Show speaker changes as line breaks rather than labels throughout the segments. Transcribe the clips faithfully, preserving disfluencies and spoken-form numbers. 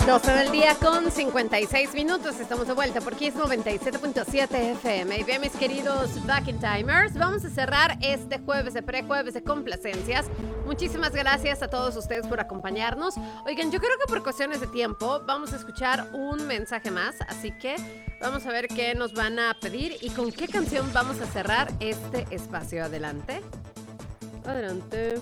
doce del día con cincuenta y seis minutos. Estamos de vuelta por Kiss noventa y siete punto siete F M. Y bien, mis queridos Back in Timers, vamos a cerrar este jueves de pre-jueves de complacencias. Muchísimas gracias a todos ustedes por acompañarnos. Oigan, yo creo que por cuestiones de tiempo vamos a escuchar un mensaje más, así que vamos a ver qué nos van a pedir y con qué canción vamos a cerrar este espacio. Adelante. Adelante.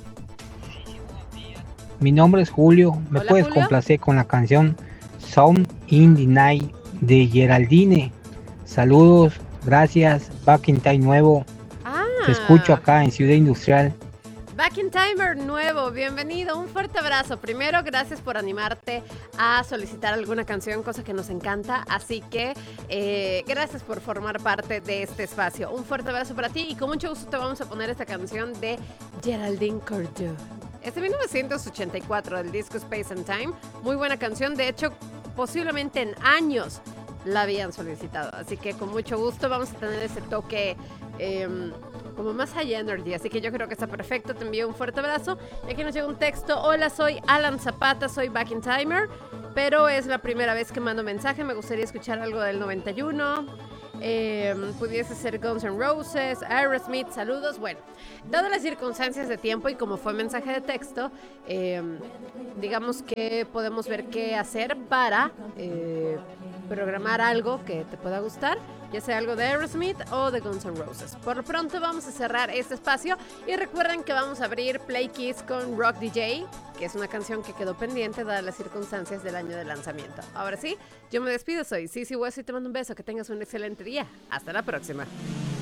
Mi nombre es Julio. ¿Me
Hola,
puedes
Julio.
complacer con la canción Sound in the Night de Geraldine? Saludos, gracias. Back in Time nuevo.
Ah,
Te escucho acá en Ciudad Industrial.
Back in Timer nuevo, bienvenido, un fuerte abrazo. Primero, gracias por animarte a solicitar alguna canción, cosa que nos encanta. Así que eh, gracias por formar parte de este espacio. Un fuerte abrazo para ti y con mucho gusto te vamos a poner esta canción de Geraldine Cordeau. Es de mil novecientos ochenta y cuatro del disco Space and Time. Muy buena canción, de hecho, posiblemente en años la habían solicitado. Así que con mucho gusto vamos a tener ese toque eh, como más high energy. Así que yo creo que está perfecto. Te envío un fuerte abrazo. Y aquí nos llega un texto. Hola, soy Alan Zapata, soy Back in Timer. Pero es la primera vez que mando mensaje. Me gustaría escuchar algo del noventa y uno. Eh, pudiese ser Guns N' Roses, Aerosmith, saludos. Bueno, dadas las circunstancias de tiempo y como fue mensaje de texto, eh, digamos que podemos ver qué hacer para eh, programar algo que te pueda gustar, ya sea algo de Aerosmith o de Guns N' Roses. Por lo pronto vamos a cerrar este espacio y recuerden que vamos a abrir Play Kiss con Rock D J, que es una canción que quedó pendiente dadas las circunstancias del año de lanzamiento. Ahora sí, yo me despido, soy Sisi Hueso y te mando un beso, que tengas un excelente día. Hasta la próxima.